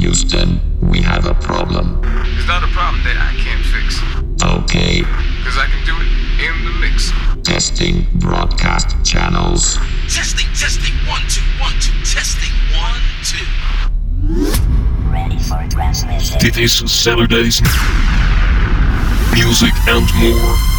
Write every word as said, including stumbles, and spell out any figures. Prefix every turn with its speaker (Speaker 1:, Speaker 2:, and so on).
Speaker 1: Houston, we have a problem.
Speaker 2: It's not a problem that I can't fix.
Speaker 1: Okay.
Speaker 2: Cause I can do it in the mix.
Speaker 1: Testing broadcast channels.
Speaker 3: Testing, testing, one, two, one, two, testing, one, two.
Speaker 4: Ready for transmission.
Speaker 5: Dit is Saturdays Music and More.